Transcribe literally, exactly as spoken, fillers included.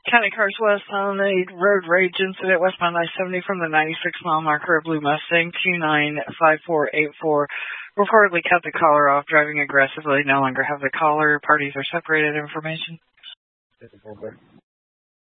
County Cars West on a road rage incident westbound I seventy from the ninety-six mile marker, Blue Mustang two nine five four eight four. Reportedly cut the collar off, driving aggressively. No longer have the collar. Parties are separated. Information.